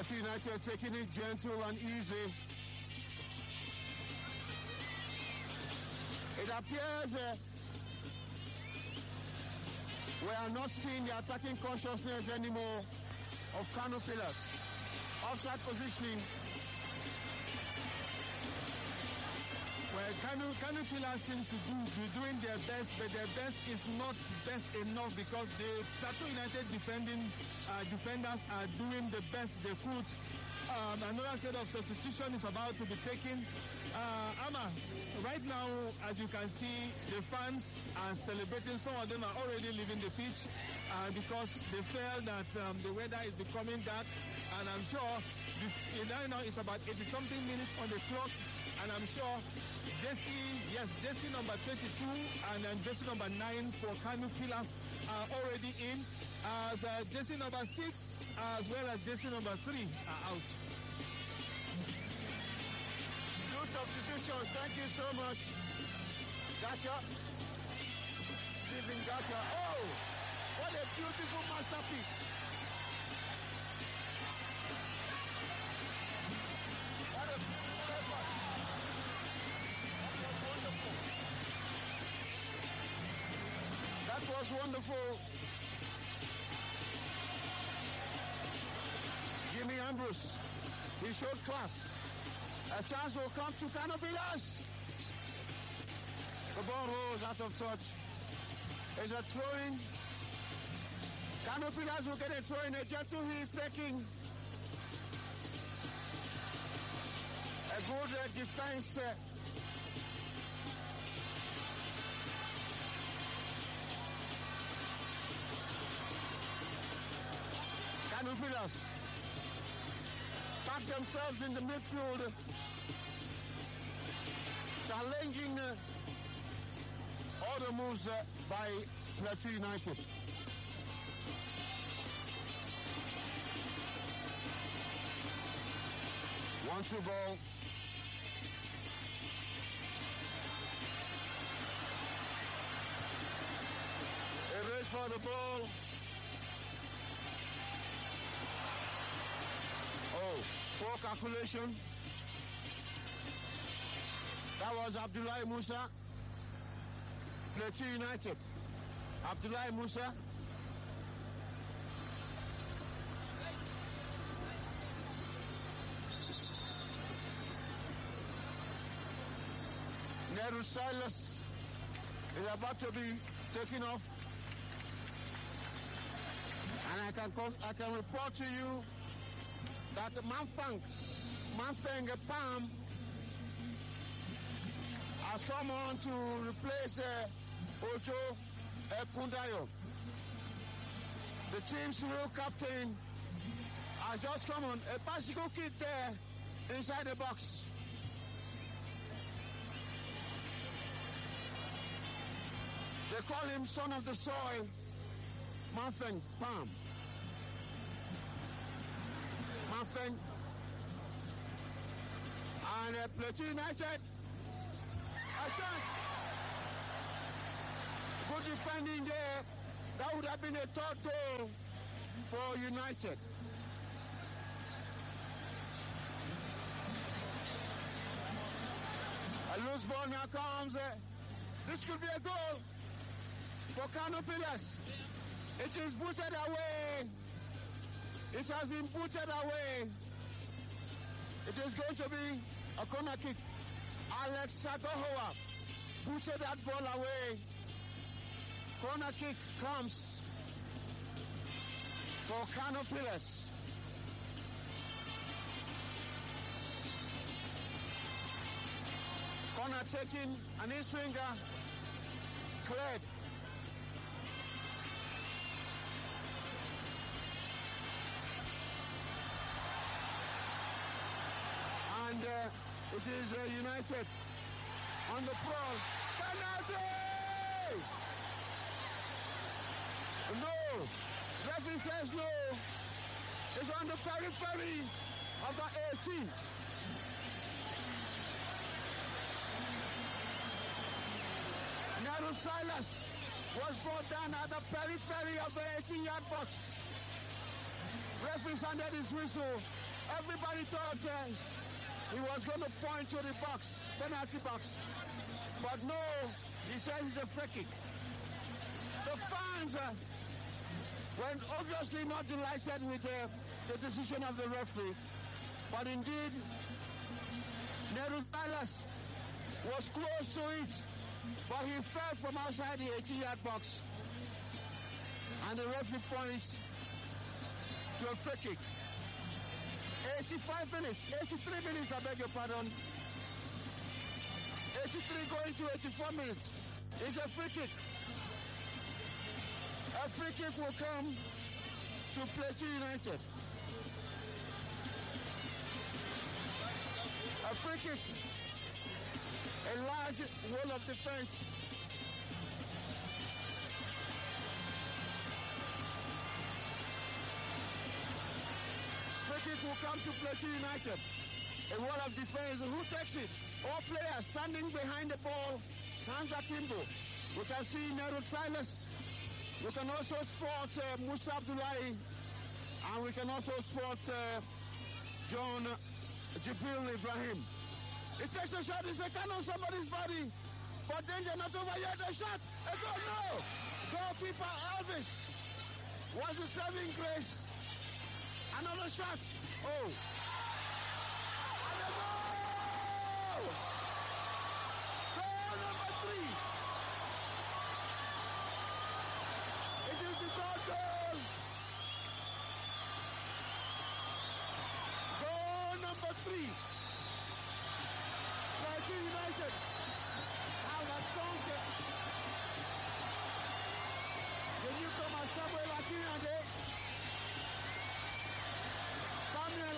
Plateau United taking it gentle and easy. It appears we are not seeing the attacking consciousness anymore of Kano Pillars. Offside positioning. Well, Kano Pillars seems to be doing their best, but their best is not best enough because the Plateau United defenders are doing the best they could. Another set of substitution is about to be taken. Ama, right now, as you can see, the fans are celebrating. Some of them are already leaving the pitch because they feel that the weather is becoming dark. And I'm sure now it's about 80-something minutes on the clock. And I'm sure Jesse number 22 and then Jesse number 9 for Kano Pillars are already in. As Jesse number 6 as well as Jesse number 3 are out. Two substitutions. Thank you so much. Gotcha. Stephen Gotcha. Oh, what a beautiful masterpiece. What a beautiful effort. That was wonderful. Jimmy Ambrose, he showed class. A chance will come to Kano Pillars. The ball rolls out of touch. There's a throw-in. Kano Pillars will get a throw-in. A gentle hit taking. A good defense. Kano Pillars pack themselves in the midfield, challenging all the moves by Plateau United. One-two ball. A race for the ball. Oh, poor calculation. That was Abdullahi Musa. Plateau United. Abdullahi Musa. Neru Silas is about to be taken off. And I can report to you that Manfeng Palm has come on to replace Ojo Kundayo. The team's real captain has just come on. A bicycle kid there inside the box. They call him son of the soil, Manfeng Palm. Manfeng. And Plateau United, a chance. Good defending there. That would have been a third goal for United. A loose ball now comes. This could be a goal for Kano Pillars. It is booted away. It has been booted away. It is going to be a corner kick. Alex Sagohoa booted that ball away. Corner kick comes for Kano Pillars. Corner taken, an in-swinger cleared. And it is United on the prowl. Penalty! No! Referee says no. It's on the periphery of the 18. Neru Silas was brought down at the periphery of the 18-yard box. Referee sounded his whistle. Everybody thought he was going to point to the box, penalty box. But no, he said it's a free kick. The fans were obviously not delighted with the decision of the referee. But indeed, Nero Silas was close to it, but he fell from outside the 18-yard box. And the referee points to a free kick. 83 minutes, I beg your pardon. 83 going to 84 minutes. It's a free kick. A free kick will come to Plateau United. A free kick. A large wall of defense. Free kick will come to Plateau United. A wall of defense. Who takes it? All players standing behind the ball. Hands akimbo. You can see Nero Silas. We can also spot Musa Abdullahi. And we can also spot John Jibril Ibrahim. It takes a shot. It's a can on somebody's body. But danger not over yet. A shot. A goal. No. Goalkeeper Elvis was the saving grace. Another shot. Oh. And a goal! Goal number 3. It is the third goal. Goal number 3. Plateau United have a song. The newcomer Samuel Akinade. Samuel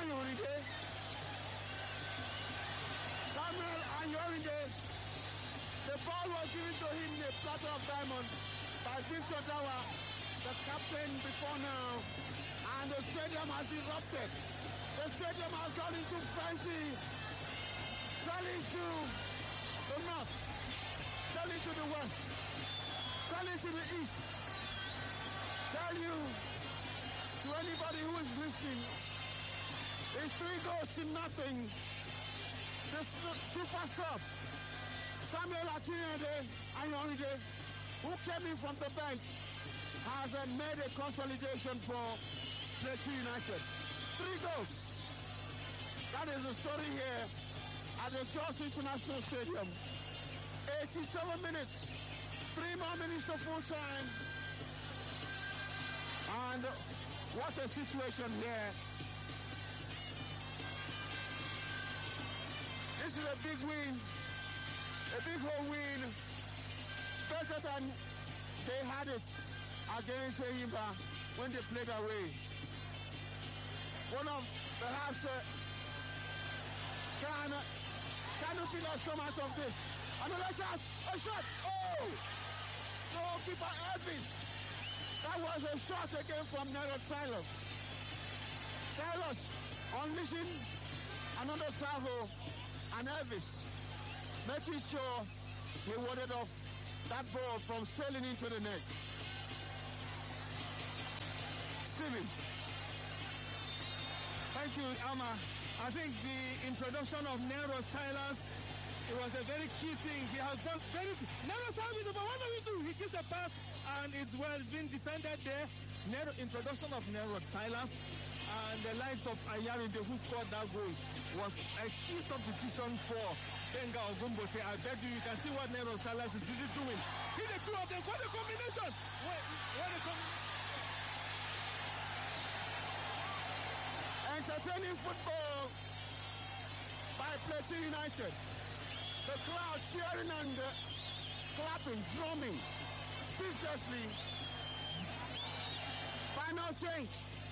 Ayorinde. The ball was given to him in a platter of diamond by Victor Dawa, the captain before now. And the stadium has erupted. The stadium has gone into frenzy. Selling to the north, selling to the west, selling to the east. Tell you, to anybody who is listening, it's 3 goals to nothing. The super sub, Samuel Akinade, who came in from the bench, has made a consolidation for Plateau United. 3 goals. That is the story here at the Jos International Stadium. 87 minutes. 3 more minutes to full time. And what a situation here. This is a big win. A big home win. Better than they had it against Eyimba when they played away. One of perhaps can Pillars come out of this? Another shot! A shot! Oh! Goalkeeper Elvis. That was a shot again from Nero Silas. Silas unleashing another salvo, and Elvis making sure he warded off that ball from sailing into the net. Steven. Thank you, Alma. I think the introduction of Nero Silas, it was a very key thing. He has done very good. Nero Silas, but what do we do? He gives a pass, and it's been defended there. Introduction of Nero Silas and the likes of Ayarinde, who scored that goal, was a key substitution for Benga Ogumbote. I beg you, you can see what Nero Silas is busy doing. See the two of them, what a combination! What a combination! Entertaining football by Plateau United. The crowd cheering and clapping, drumming ceaselessly. Final change.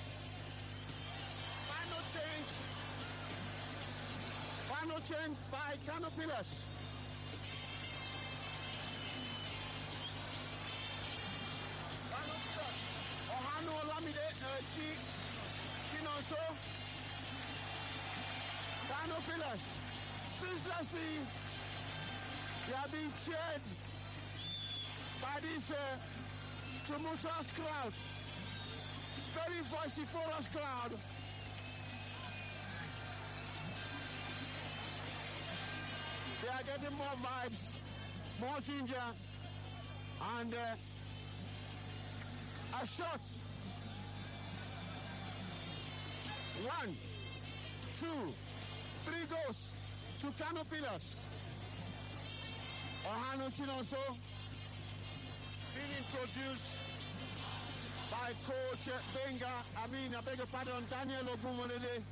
Final change by Kano Pillars. Ohano Olamide Chinonso. Kano Pillars. Ceaselessly, they are being cheered by this tumultuous crowd. Very vociferous crowd. are getting more vibes, more ginger, and a shot. 1, 2, 3 goes to Kano Pillars. Ohano Chinonso being introduced by Coach Benga, I beg your pardon, Daniel Ogunmonede.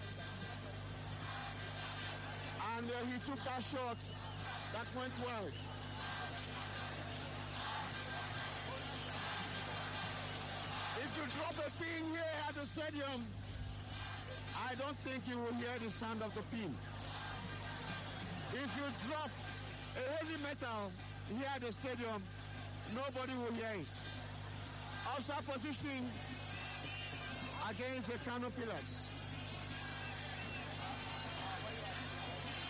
And he took that shot that went well. If you drop a pin here at the stadium, I don't think you will hear the sound of the pin. If you drop a heavy metal here at the stadium, nobody will hear it. Offside positioning against the Kano Pillars.